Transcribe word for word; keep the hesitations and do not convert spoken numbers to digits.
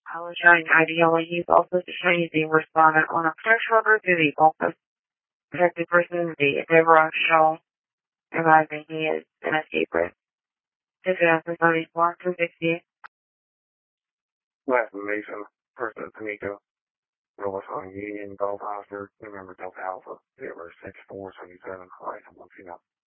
I was showing ideally he's also showing the respondent on a potential duty office protected personality if ever on show, advising he is an escape risk. two thousand thirty-four to sixty. Last Mason, Person Tamika, Willis on Union, Gulf Oscar, November Delta Alpha, zero six four seventy seven, Horizon one two nine.